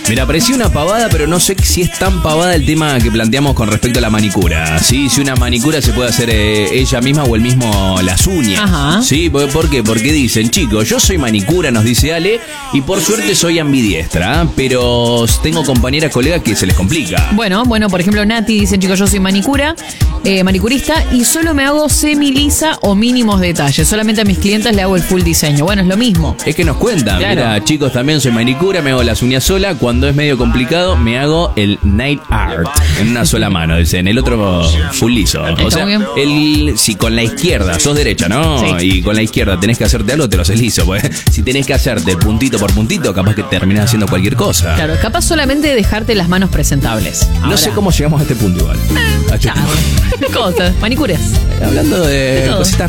Mira, parecía una pavada, pero no sé si es tan pavada el tema que planteamos con respecto a la manicura. Sí, si una manicura se puede hacer ella misma o él mismo las uñas. Ajá. Sí, ¿por qué? Porque dicen, chicos, yo soy manicura, nos dice Ale, y por suerte soy ambidiestra, pero tengo compañeras, colegas que se les complica. Bueno, por ejemplo, Nati dice, chicos, yo soy manicurista y solo me hago semi-lisa o mínimos detalles. Solamente a mis clientes le hago el full diseño. Bueno, es lo mismo. Es que nos cuentan, Claro. Mira, chicos, también soy manicura, me hago las uñas sola. Cuando es medio complicado, me hago el nail art en una sola mano, dicen. El otro full liso. O sea, muy bien. si con la izquierda, sos derecha, ¿no? Sí. Y con la izquierda tenés que hacerte algo, te lo haces liso. Pues si tenés que hacerte puntito por puntito, capaz que terminás haciendo cualquier cosa. Claro, capaz solamente dejarte las manos presentables. No Ahora, sé cómo llegamos a este punto igual. A este chao. punto. Cosas, manicures. Hablando de todo. cositas